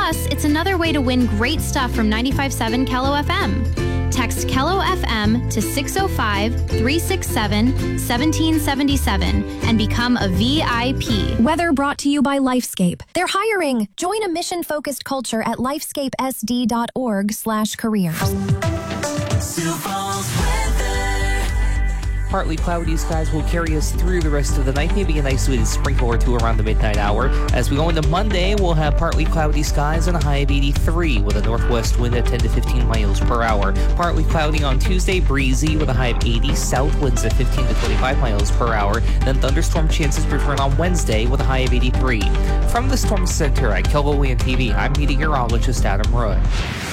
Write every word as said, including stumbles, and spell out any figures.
Plus, it's another way to win great stuff from ninety-five point seven Kello F M. Text Kello F M to six oh five, three six seven, one seven seven seven and become a V I P. Weather brought to you by Lifescape. They're hiring. Join a mission-focused culture at lifescapesd.org slash careers. Partly cloudy skies will carry us through the rest of the night. Maybe a nice sweet sprinkle or two around the midnight hour. As we go into Monday, we'll have partly cloudy skies and a high of eighty-three with a northwest wind at ten to fifteen miles per hour. Partly cloudy on Tuesday, breezy with a high of eighty, south winds at fifteen to twenty-five miles per hour. Then thunderstorm chances return on Wednesday with a high of eighty-three. From the Storm Center at Kello W N T V, I'm meteorologist Adam Roy.